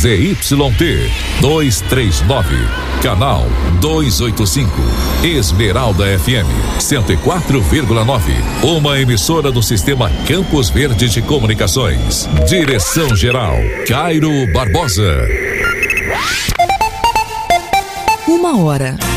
ZYT 239, canal 285, Esmeralda FM 104,9, uma emissora do Sistema Campos Verde de Comunicações. Direção-geral, Cairo Barbosa. 1h.